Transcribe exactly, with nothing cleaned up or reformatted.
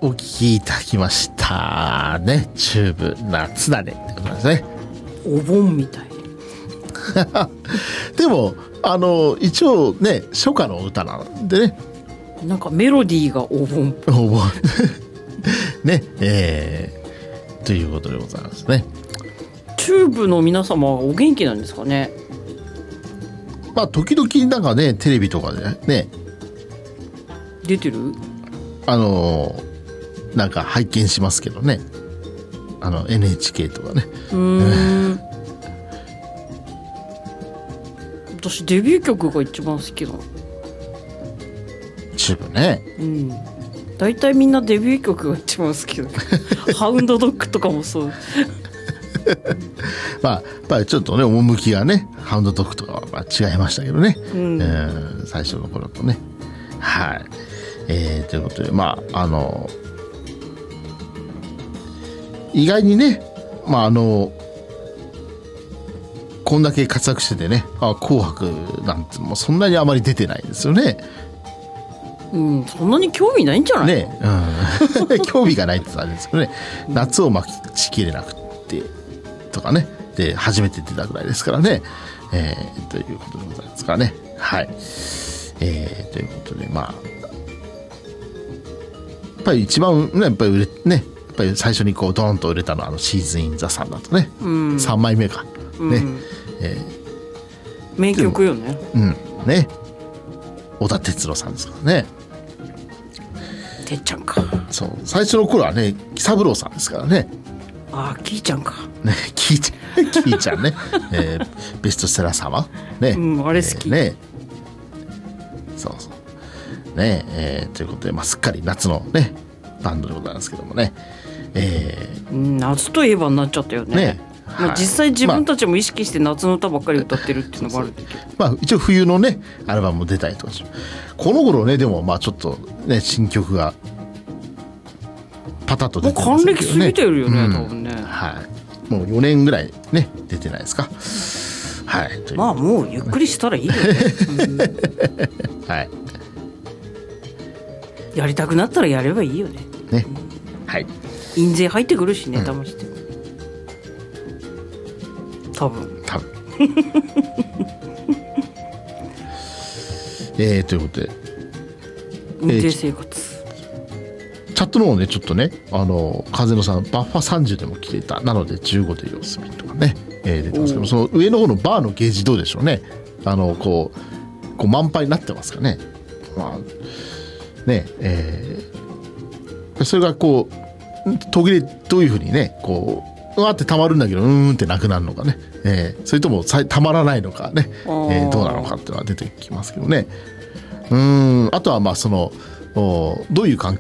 お聞きいただきましたね。チューブ夏だねってことですね。 お盆みたいでもあの一応ね初夏の歌なんでね、 なんかメロディーがお盆お盆ねえー、ということでございますね。 チューブの皆様はお元気なんですかね。 まあ時々なんかねテレビとかでね出てるあのなんか拝見しますけどね、あの エヌエイチケー とかね。 うーん私デビュー曲が一番好きなの。 チューブね。 うん大体みんなデビュー曲が一番好きだけどハウンドドッグとかもそうまあやっぱりちょっとね趣がねハウンドドッグとかはまあ違いましたけどね、 うんえー、最初の頃とね。はい、えー、ということでまああの意外にねまああのこんだけ活躍しててね、あ紅白なんてもうそんなにあまり出てないんですよね。 うんそんなに興味ないんじゃないね、うん、興味がないって言ったらあれですけどね、夏を待ちきれなくてとかねで初めて出たぐらいですからね、えー、ということでございますからね。はい、えー、ということでまあやっぱり一番ねやっぱり売れねやっぱり最初にこうドーンと売れたのはあのシーズンインザサンだとね、うん、さんまいめか、うん、ね、えー、名曲よね。 うんね小田哲郎さんですからね。 てっちゃんか。 そう最初の頃はね喜三郎さんですからね。 ああキーちゃんかねキーちゃんキーちゃんね、えー、ベストセラー様ね、 うん、あれ好き、 えー、ねそうそうねえー、ということで、まあ、すっかり夏のねバンドでございますけどもね、えー、 夏といえばになっちゃったよね。ね、まあ、実際自分たちも意識して夏の歌ばっかり歌ってるっていうのもあるんだけど、 まあ、一応冬のねアルバムも出たりとかしこの頃ねでもまあちょっとね新曲がパタッと出てますけどね。 もう還暦過ぎてるよね、うん、多分ね。 はい、もうよねんぐらいね出てないですか。はい、 まあもうゆっくりしたらいいよね、うん、 はいやりたくなったらやればいいよね。 ね、うん、はい印税入ってくるしね、 うん、 たまして多分多分えー、ということで運転生活、 えー、チャットの方ねちょっとねあの風野さんバッファさんじゅうでも来ていたなのでじゅうごで様子見とかね、えー、出てますけどその上の方のバーのゲージどうでしょうね。あのこうこう満杯になってますかね。まあねえー、それがこう途切れどういうふうにねこううわってたまるんだけどうーんってなくなるのかね、えー、それともたまらないのかね、えー、どうなのかっていうのは出てきますけどね。うーんあとはまあそのどういう環境